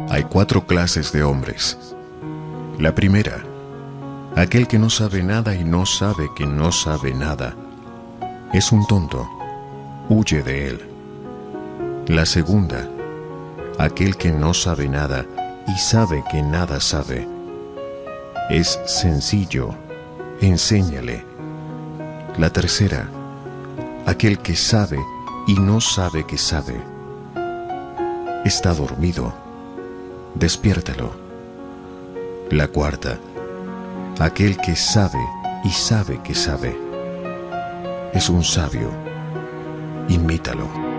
Hay 4 clases de hombres. La primera, aquel que no sabe nada y no sabe que no sabe nada. Es un tonto, huye de él. La segunda, aquel que no sabe nada y sabe que nada sabe. Es sencillo, enséñale. La tercera, aquel que sabe y no sabe que sabe. Está dormido, despiértalo. La cuarta, aquel que sabe y sabe que sabe. Es un sabio, imítalo.